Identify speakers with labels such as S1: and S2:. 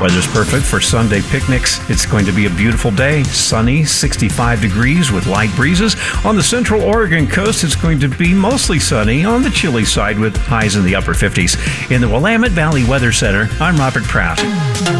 S1: Weather's perfect for Sunday picnics. It's going to be a beautiful day. Sunny, 65 degrees with light breezes. On the central Oregon coast, it's going to be mostly sunny on the chilly side with highs in the upper 50s. In the Willamette Valley Weather Center, I'm Robert Pratt.